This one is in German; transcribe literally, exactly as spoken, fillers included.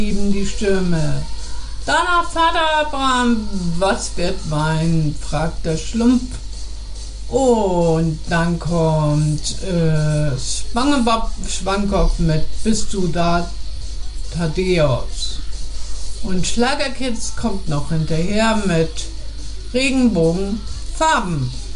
lieben die Stürme. Danach Vater Abraham, was wird Wein? Fragt der Schlumpf. Und dann kommt äh, Spongebob Schwammkopf mit Bist du da, Thaddeus. Und Schlagerkids kommt noch hinterher mit Regenbogenfarben.